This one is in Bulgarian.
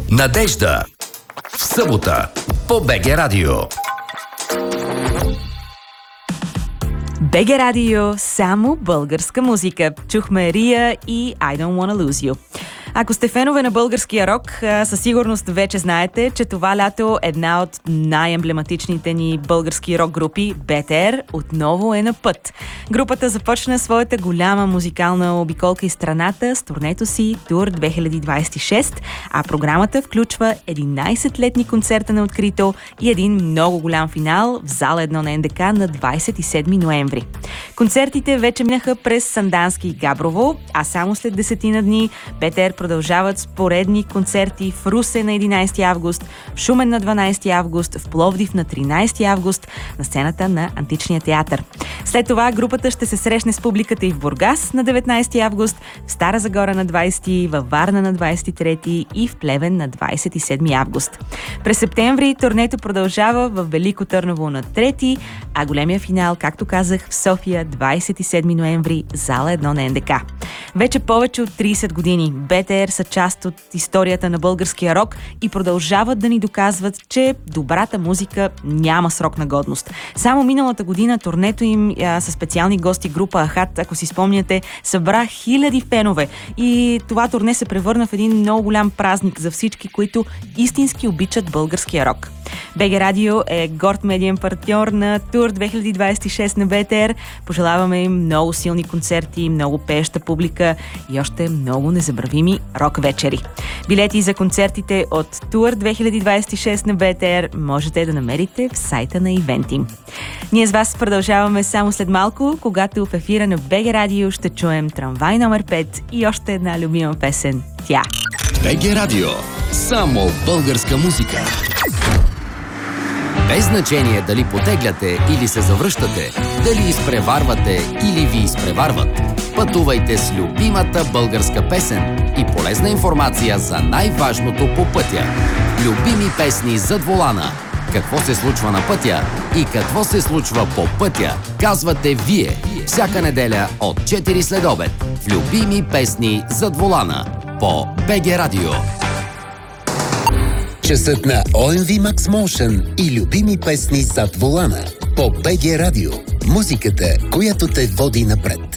Надежда. В събота по БГ Радио. БГ Радио, само българска музика. Чухме Рия и I Don't Wanna Lose You. Ако сте фенове на българския рок, със сигурност вече знаете, че това лято една от най-емблематичните ни български рок групи, БТР, отново е на път. Групата започна своята голяма музикална обиколка из страната с турнето си Тур 2026, а програмата включва 11-летни концерта на открито и един много голям финал в зала 1 на НДК на 27 ноември. Концертите вече минаха през Сандански и Габрово, а само след 10 дни БТР продължават с поредни концерти в Русе на 11 август, в Шумен на 12 август, в Пловдив на 13 август на сцената на Античния театър. След това групата ще се срещне с публиката и в Бургас на 19 август, в Стара Загора на 20, във Варна на 23 и в Плевен на 27 август. През септември турнето продължава в Велико Търново на 3, а големия финал, както казах, в София 27 ноември, зала 1 на НДК. Вече повече от 30 години БТР са част от историята на българския рок и продължават да ни доказват, че добрата музика няма срок на годност. Само миналата година турнето им със специални гости група Ахат, ако си спомняте, събра хиляди фенове и това турне се превърна в един много голям празник за всички, които истински обичат българския рок. БГ Радио е горд медиен партньор на Тур 2026 на БТР. Пожелаваме им много силни концерти, много пееща публика и още много незабравими рок вечери. Билети за концертите от Тур 2026 на БТР можете да намерите в сайта на ивенти. Ние с вас продължаваме само след малко, когато в ефира на БГ Радио ще чуем Трамвай номер 5 и още една любима песен – тя. БГ Радио. Само българска музика. Без значение дали потегляте или се завръщате, дали изпреварвате или ви изпреварват. Пътувайте с любимата българска песен и полезна информация за най-важното по пътя. Любими песни зад волана. Какво се случва на пътя и какво се случва по пътя, казвате вие. Всяка неделя от 4 след обед. В любими песни зад волана по БГ Радио. Часът на OMV Max Motion и любими песни зад волана по БГ Радио. Музиката, която те води напред.